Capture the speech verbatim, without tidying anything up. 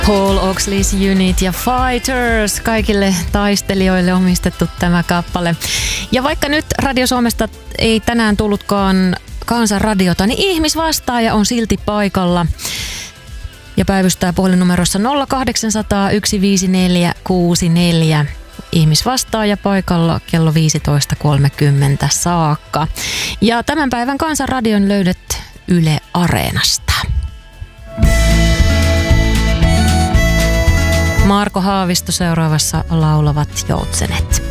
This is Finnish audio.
Paul Oxley's Unit ja Fighters, kaikille taistelijoille omistettu tämä kappale. Ja vaikka nyt Radio Suomesta ei tänään tullutkaan Kansanradiota, niin ihmisvastaaja on silti paikalla ja päivystää puhelinnumerossa nolla kahdeksan nolla nolla yksi viisi neljä kuusi neljä. Ihmisvastaaja paikalla kello viisitoista kolmekymmentä saakka. Ja tämän päivän Kansanradion löydät Yle Areenasta. Marko Haavisto seuraavassa Laulavat joutsenet.